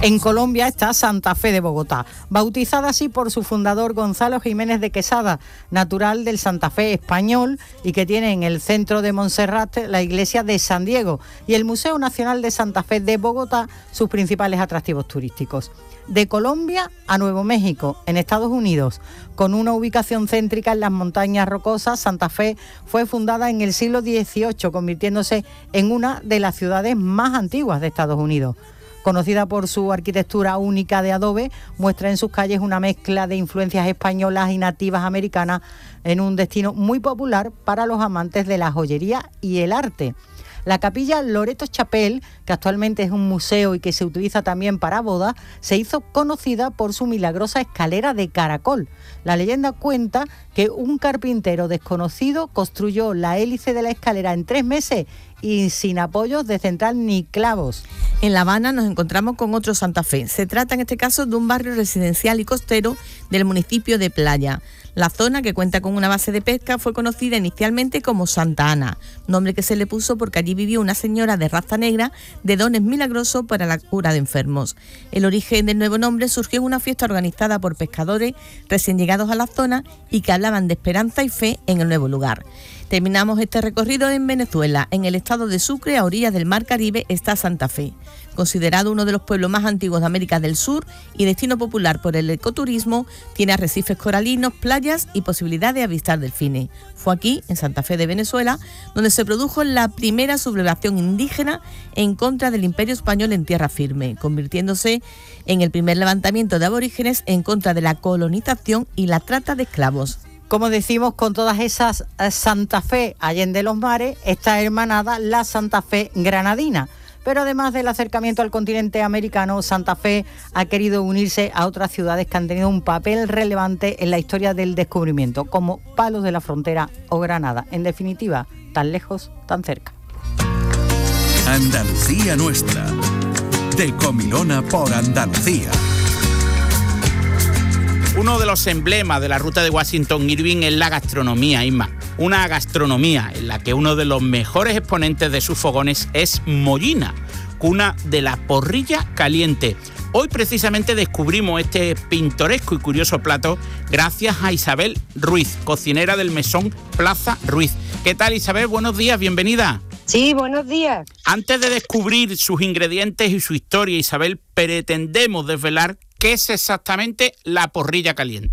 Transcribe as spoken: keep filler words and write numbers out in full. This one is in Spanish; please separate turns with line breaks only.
En Colombia está Santa Fe de Bogotá, bautizada así por su fundador Gonzalo Jiménez de Quesada, natural del Santa Fe español, y que tiene en el centro de Montserrat la iglesia de San Diego y el Museo Nacional de Santa Fe de Bogotá, sus principales atractivos turísticos. De Colombia a Nuevo México, en Estados Unidos, con una ubicación céntrica en las montañas rocosas, Santa Fe fue fundada en el siglo dieciocho, convirtiéndose en una de las ciudades más antiguas de Estados Unidos. Conocida por su arquitectura única de adobe, muestra en sus calles una mezcla de influencias españolas y nativas americanas en un destino muy popular para los amantes de la joyería y el arte. La capilla Loreto Chapel, que actualmente es un museo y que se utiliza también para bodas, se hizo conocida por su milagrosa escalera de caracol. La leyenda cuenta que un carpintero desconocido construyó la hélice de la escalera en tres meses y sin apoyos de central ni clavos.
En La Habana nos encontramos con otro Santa Fe. Se trata en este caso de un barrio residencial y costero del municipio de Playa. La zona, que cuenta con una base de pesca, fue conocida inicialmente como Santa Ana, nombre que se le puso porque allí vivió una señora de raza negra de dones milagrosos para la cura de enfermos. El origen del nuevo nombre surgió en una fiesta organizada por pescadores recién llegados a la zona y que hablaban de esperanza y fe en el nuevo lugar. Terminamos este recorrido en Venezuela. En el estado de Sucre, a orillas del Mar Caribe, está Santa Fe. Considerado uno de los pueblos más antiguos de América del Sur y destino popular por el ecoturismo, tiene arrecifes coralinos, playas y posibilidad de avistar delfines. Fue aquí, en Santa Fe de Venezuela, donde se produjo la primera sublevación indígena en contra del Imperio Español en tierra firme, convirtiéndose en el primer levantamiento de aborígenes en contra de la colonización y la trata de esclavos.
Como decimos, con todas esas Santa Fe allende los mares, está hermanada la Santa Fe granadina. Pero además del acercamiento al continente americano, Santa Fe ha querido unirse a otras ciudades que han tenido un papel relevante en la historia del descubrimiento, como Palos de la Frontera o Granada. En definitiva, tan lejos, tan cerca.
Andalucía nuestra, de Comilona por Andalucía.
Uno de los emblemas de la ruta de Washington Irving es la gastronomía, Isma. Una gastronomía en la que uno de los mejores exponentes de sus fogones es Mollina, cuna de la porrilla caliente. Hoy precisamente descubrimos este pintoresco y curioso plato gracias a Isabel Ruiz, cocinera del mesón Plaza Ruiz. ¿Qué tal, Isabel? Buenos días, bienvenida.
Sí, buenos días.
Antes de descubrir sus ingredientes y su historia, Isabel, pretendemos desvelar qué es exactamente la porrilla caliente.